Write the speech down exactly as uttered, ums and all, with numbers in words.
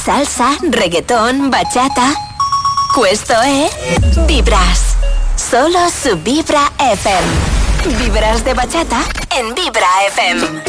salsa, reggaetón, bachata. Questo è Vibras. Solo su Vibra F M. Vibras de bachata en Vibra F M.